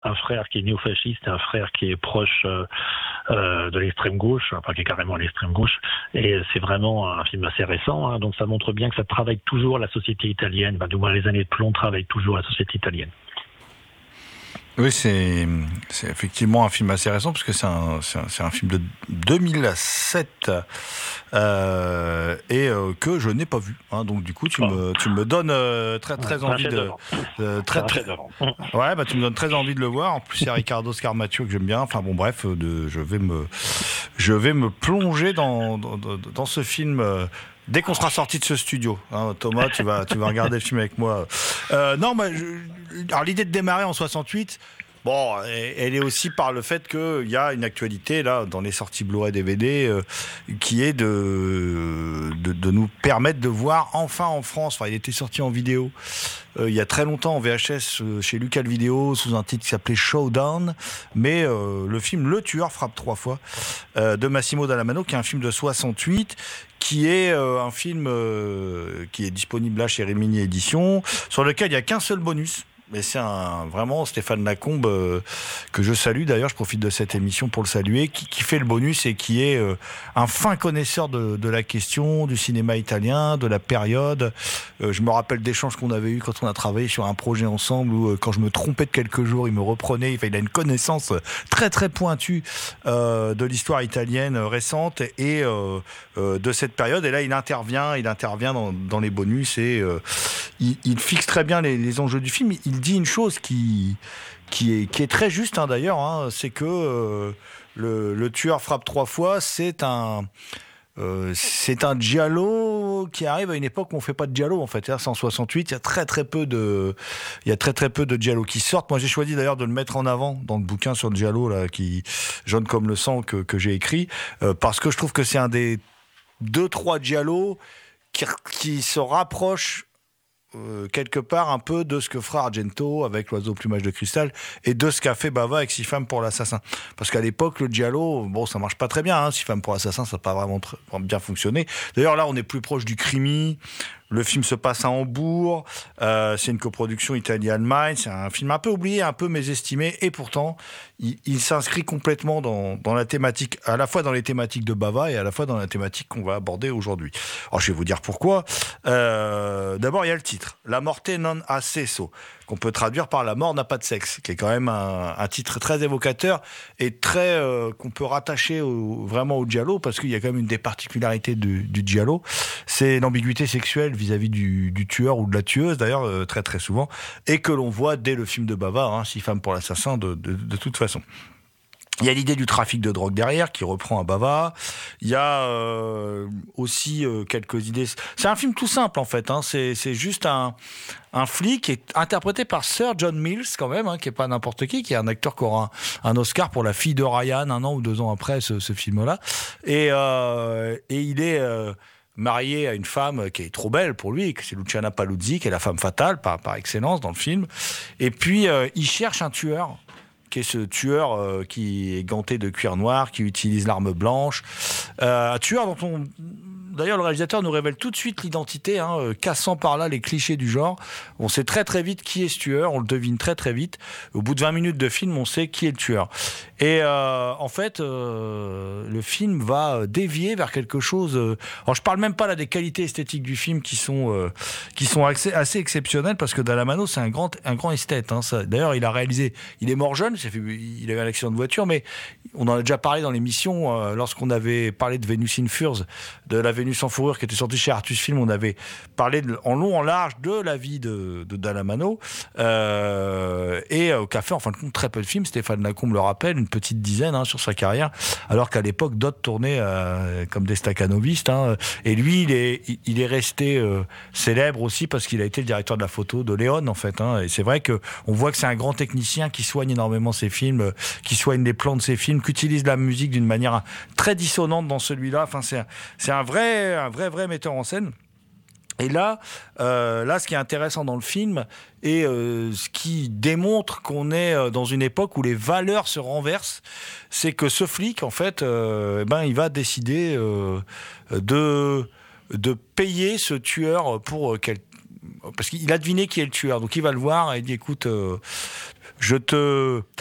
un frère qui est néo-fasciste et un frère qui est proche de l'extrême gauche, enfin qui est carrément à l'extrême gauche. Et c'est vraiment un film assez récent, hein, donc ça montre bien que ça travaille toujours la société italienne, du moins les années de plomb travaillent toujours la société italienne. Oui, c'est effectivement un film assez récent, parce que c'est un film de 2007 que je n'ai pas vu. Hein, donc du coup, tu me donnes très envie de ouais, tu me donnes très envie de le voir. En plus, il y a Riccardo Scarmaccio que j'aime bien. Enfin bon, bref, je vais me plonger dans ce film. Dès qu'on sera sorti de ce studio, hein, Thomas, tu vas regarder le film avec moi. Non, alors l'idée de démarrer en 68, bon, elle est aussi par le fait qu'il y a une actualité là dans les sorties Blu-ray DVD qui est de nous permettre de voir enfin en France. Enfin, il était sorti en vidéo il y a très longtemps en VHS chez Lucal Video sous un titre qui s'appelait Showdown, mais le film Le Tueur frappe 3 fois de Massimo Dallamano, qui est un film de 68. Qui est un film qui est disponible là chez Rimini Éditions, sur lequel il n'y a qu'un seul bonus. Mais c'est vraiment Stéphane Lacombe, que je salue d'ailleurs, je profite de cette émission pour le saluer, qui fait le bonus et qui est un fin connaisseur de la question, du cinéma italien, de la période. Je me rappelle d'échanges qu'on avait eus quand on a travaillé sur un projet ensemble, où quand je me trompais de quelques jours, il me reprenait. Il a une connaissance très très pointue de l'histoire italienne récente et de cette période. Et là, il intervient dans les bonus et il fixe très bien les enjeux du film. Il dit une chose qui est très juste, hein, d'ailleurs, hein, c'est que le tueur frappe 3 fois, c'est un giallo qui arrive à une époque où on fait pas de giallo, en fait. C'est en 68, il y a très très peu de giallo qui sortent. Moi, j'ai choisi d'ailleurs de le mettre en avant dans le bouquin sur le giallo là, qui jaune comme le sang que j'ai écrit, parce que je trouve que c'est un des 2-3 giallo qui se rapproche quelque part un peu de ce que fera Argento avec L'Oiseau au plumage de cristal et de ce qu'a fait Bava avec 6 femmes pour l'assassin. Parce qu'à l'époque, le giallo, bon, ça marche pas très bien, hein, 6 femmes pour l'assassin, ça n'a pas vraiment bien fonctionné. D'ailleurs, là, on est plus proche du crimi. Le film se passe à Hambourg, c'est une coproduction Italie-Allemagne, c'est un film un peu oublié, un peu mésestimé, et pourtant, il s'inscrit complètement dans la thématique, à la fois dans les thématiques de Bava et à la fois dans la thématique qu'on va aborder aujourd'hui. Alors, je vais vous dire pourquoi. D'abord, il y a le titre, La morte non ha sesso, qu'on peut traduire par La mort n'a pas de sexe, qui est quand même un titre très évocateur et très qu'on peut rattacher vraiment au giallo, parce qu'il y a quand même une des particularités du giallo, c'est l'ambiguïté sexuelle vis-à-vis du tueur ou de la tueuse, d'ailleurs, très très souvent, et que l'on voit dès le film de Bava, hein, 6 femmes pour l'assassin, de toute façon. Il y a l'idée du trafic de drogue derrière, qui reprend à Bava. Il y a aussi quelques idées. C'est un film tout simple, en fait. Hein. C'est juste un flic qui est interprété par Sir John Mills, quand même, hein, qui est pas n'importe qui est un acteur qui aura un Oscar pour La fille de Ryan, 1 an ou 2 ans après ce film-là. Et il est marié à une femme qui est trop belle pour lui, c'est Luciana Paluzzi, qui est la femme fatale par excellence dans le film. Et puis, il cherche un tueur, qui est ce tueur qui est ganté de cuir noir, qui utilise l'arme blanche. Un tueur dont d'ailleurs, le réalisateur nous révèle tout de suite l'identité, hein, cassant par là les clichés du genre. On sait très très vite qui est ce tueur, on le devine très très vite. Au bout de 20 minutes de film, on sait qui est le tueur. Et en fait, le film va dévier vers quelque chose... alors, je parle même pas là des qualités esthétiques du film qui sont assez exceptionnelles, parce que Dallamano, c'est un grand esthète. Hein, ça. D'ailleurs, il a réalisé... Il est mort jeune, il a eu un accident de voiture, mais on en a déjà parlé dans l'émission, lorsqu'on avait parlé de Venus in Furs, de la Vénus sans fourrure qui était sortie chez Artus Film, on avait parlé en long, en large de la vie de Dallamano, et qu'a fait en fin de compte très peu de films. Stéphane Lacombe le rappelle, une petite dizaine, hein, sur sa carrière, alors qu'à l'époque d'autres tournaient comme des staccanovistes, hein, et lui il est resté célèbre aussi parce qu'il a été le directeur de la photo de Léon, en fait, hein, et c'est vrai que on voit que c'est un grand technicien qui soigne énormément ses films, qui soigne les plans de ses films, qui utilise la musique d'une manière très dissonante dans celui-là. Enfin, c'est un vrai metteur en scène. Et là, ce qui est intéressant dans le film, et ce qui démontre qu'on est dans une époque où les valeurs se renversent, c'est que ce flic, en fait, il va décider de payer ce tueur pour parce qu'il a deviné qui est le tueur. Donc il va le voir et il dit, écoute, Je te